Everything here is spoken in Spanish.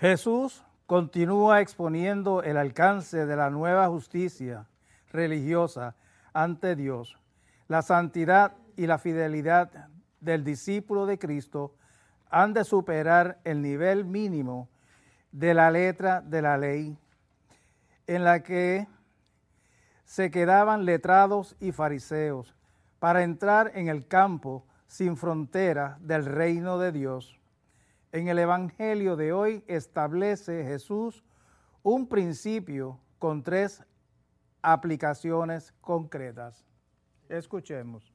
Jesús continúa exponiendo el alcance de la nueva justicia religiosa ante Dios. La santidad y la fidelidad del discípulo de Cristo han de superar el nivel mínimo de la letra de la ley, en la que se quedaban letrados y fariseos, para entrar en el campo sin frontera del reino de Dios. En el Evangelio de hoy establece Jesús un principio con 3 aplicaciones concretas. Escuchemos.